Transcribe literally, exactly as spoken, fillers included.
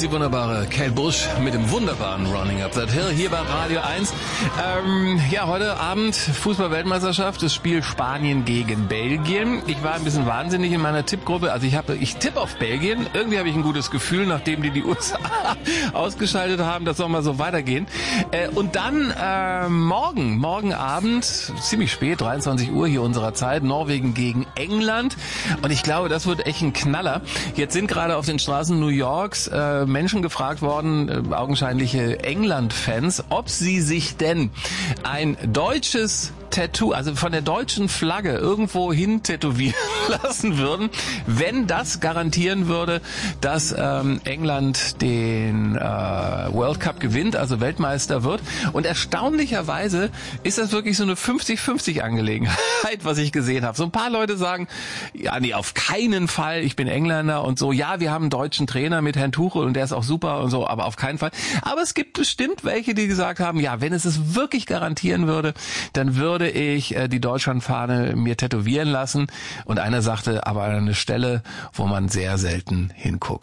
Die wunderbare Kate Bush mit dem wunderbaren Running Up That Hill hier bei Radio eins. Ähm, ja, heute Abend Fußball-Weltmeisterschaft, das Spiel Spanien gegen Belgien. Ich war ein bisschen wahnsinnig in meiner Tippgruppe. Also ich habe, ich tippe auf Belgien. Irgendwie habe ich ein gutes Gefühl, nachdem die die U S A ausgeschaltet haben. Das soll mal so weitergehen. Äh, und dann äh, morgen, morgen Abend, ziemlich spät, dreiundzwanzig Uhr hier unserer Zeit, Norwegen gegen England. Und ich glaube, das wird echt ein Knaller. Jetzt sind gerade auf den Straßen New Yorks äh, Menschen gefragt worden, äh, augenscheinliche England-Fans, ob sie sich denn ein deutsches Tattoo, also von der deutschen Flagge irgendwo hin tätowieren lassen würden, wenn das garantieren würde, dass ähm, England den äh, World Cup gewinnt, also Weltmeister wird. Und erstaunlicherweise ist das wirklich so eine fünfzig fünfzig Angelegenheit, was ich gesehen habe. So ein paar Leute sagen, ja, nee, auf keinen Fall, ich bin Engländer und so. Ja, wir haben einen deutschen Trainer mit Herrn Tuchel und der ist auch super und so, aber auf keinen Fall. Aber es gibt bestimmt welche, die gesagt haben, ja, wenn es es wirklich garantieren würde, dann würde ich äh, die Deutschlandfahne mir tätowieren lassen. Und einer sagte, aber an eine Stelle, wo man sehr selten hinguckt.